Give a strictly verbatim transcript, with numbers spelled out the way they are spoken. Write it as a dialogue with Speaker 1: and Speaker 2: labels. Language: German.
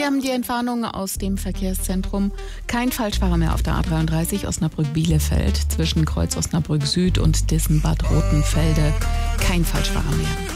Speaker 1: Wir haben die Entwarnung aus dem Verkehrszentrum. Kein Falschfahrer mehr auf der A dreiunddreißig Osnabrück-Bielefeld zwischen Kreuz Osnabrück Süd und Dissenbad Rothenfelde. Kein Falschfahrer mehr.